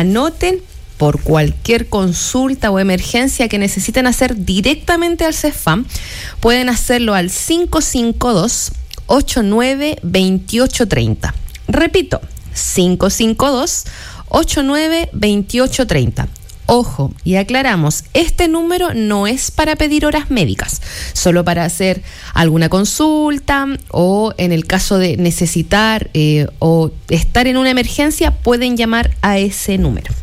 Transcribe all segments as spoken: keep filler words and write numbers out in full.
anoten por cualquier consulta o emergencia que necesiten hacer directamente al CESFAM. Pueden hacerlo al cinco cinco dos, ocho nueve, dos ocho tres cero. Repito, cinco cinco dos, ocho nueve, dos ocho tres cero. Ojo, y aclaramos, este número no es para pedir horas médicas, solo para hacer alguna consulta o en el caso de necesitar eh, o estar en una emergencia, pueden llamar a ese número.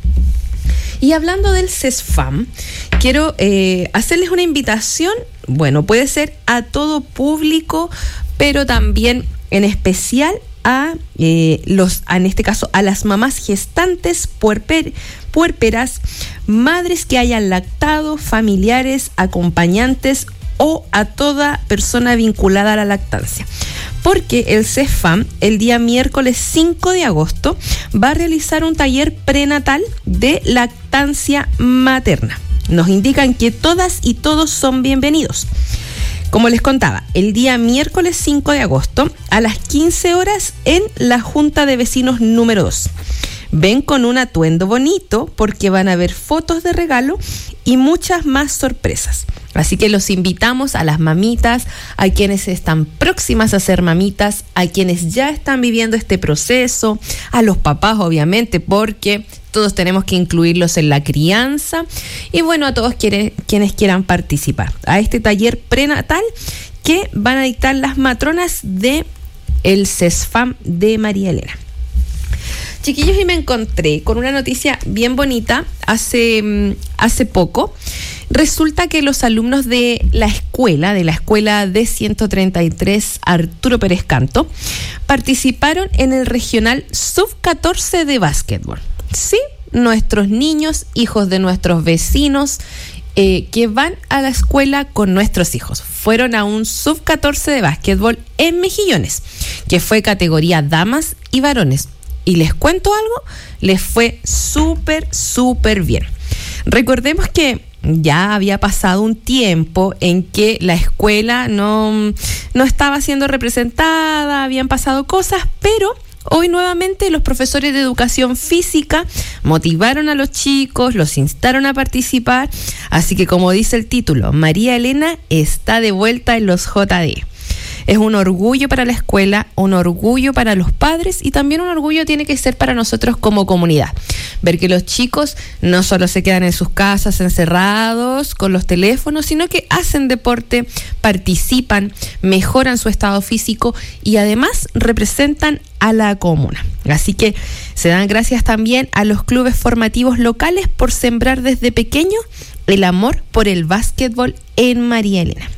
Y hablando del CESFAM, quiero eh, hacerles una invitación, bueno, puede ser a todo público, pero también en especial a eh, los, en este caso, a las mamás gestantes, puerper, puérperas, madres que hayan lactado, familiares, acompañantes o a toda persona vinculada a la lactancia. Porque el CESFAM, el día miércoles cinco de agosto, va a realizar un taller prenatal de lactancia materna. Nos indican que todas y todos son bienvenidos. Como les contaba, el día miércoles cinco de agosto a las quince horas en la Junta de Vecinos número dos. Ven con un atuendo bonito porque van a ver fotos de regalo y muchas más sorpresas. Así que los invitamos a las mamitas, a quienes están próximas a ser mamitas, a quienes ya están viviendo este proceso, a los papás obviamente, porque todos tenemos que incluirlos en la crianza, y bueno, a todos quienes, quienes quieran participar a este taller prenatal que van a dictar las matronas de el CESFAM de María Elena. Chiquillos, y me encontré con una noticia bien bonita hace, hace poco. Resulta que los alumnos de la escuela, de la escuela D ciento treinta y tres Arturo Pérez Canto, participaron en el regional sub catorce de básquetbol. Sí, nuestros niños, hijos de nuestros vecinos, eh, que van a la escuela con nuestros hijos, fueron a un sub catorce de básquetbol en Mejillones, que fue categoría damas y varones. Y les cuento algo, les fue súper, súper bien. Recordemos que ya había pasado un tiempo en que la escuela no, no estaba siendo representada, habían pasado cosas, pero hoy nuevamente los profesores de educación física motivaron a los chicos, los instaron a participar, así que como dice el título, María Elena está de vuelta en los J D. Es un orgullo para la escuela, un orgullo para los padres y también un orgullo tiene que ser para nosotros como comunidad. Ver que los chicos no solo se quedan en sus casas encerrados con los teléfonos, sino que hacen deporte, participan, mejoran su estado físico y además representan a la comuna. Así que se dan gracias también a los clubes formativos locales por sembrar desde pequeño el amor por el básquetbol en María Elena.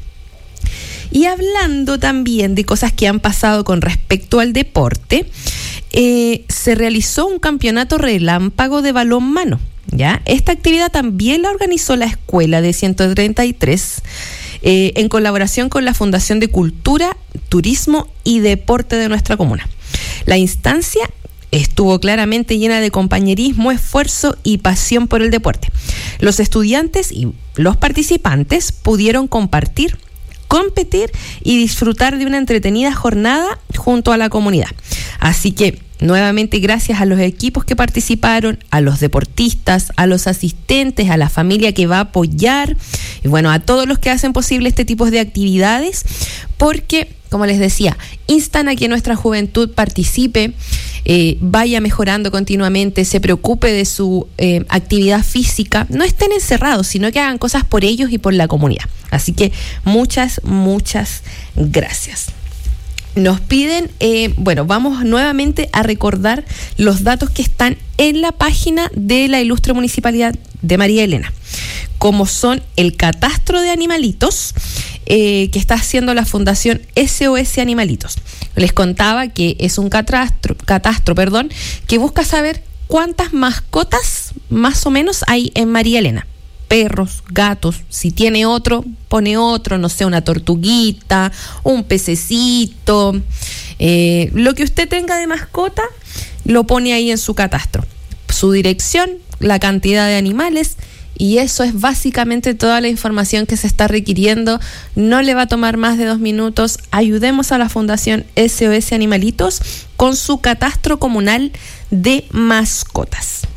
Y hablando también de cosas que han pasado con respecto al deporte, eh, se realizó un campeonato relámpago de balonmano, ¿ya? Esta actividad también la organizó la escuela de ciento treinta y tres eh, en colaboración con la Fundación de Cultura, Turismo y Deporte de nuestra comuna. La instancia estuvo claramente llena de compañerismo, esfuerzo y pasión por el deporte. Los estudiantes y los participantes pudieron compartir, competir y disfrutar de una entretenida jornada junto a la comunidad. Así que, nuevamente, gracias a los equipos que participaron, a los deportistas, a los asistentes, a la familia que va a apoyar, y bueno, a todos los que hacen posible este tipo de actividades, porque, como les decía, instan a que nuestra juventud participe, eh, vaya mejorando continuamente, se preocupe de su eh, actividad física, no estén encerrados, sino que hagan cosas por ellos y por la comunidad. Así que muchas, muchas gracias. Nos piden, eh, bueno, vamos nuevamente a recordar los datos que están en la página de la Ilustre Municipalidad de María Elena, como son el catastro de animalitos eh, que está haciendo la Fundación S O S Animalitos. Les contaba que es un catastro, catastro, perdón, que busca saber cuántas mascotas más o menos hay en María Elena. Perros, gatos, si tiene otro, pone otro, no sé, una tortuguita, un pececito, eh, lo que usted tenga de mascota, lo pone ahí en su catastro. Su dirección, la cantidad de animales, y eso es básicamente toda la información que se está requiriendo. No le va a tomar más de dos minutos. Ayudemos a la Fundación S O S Animalitos con su catastro comunal de mascotas.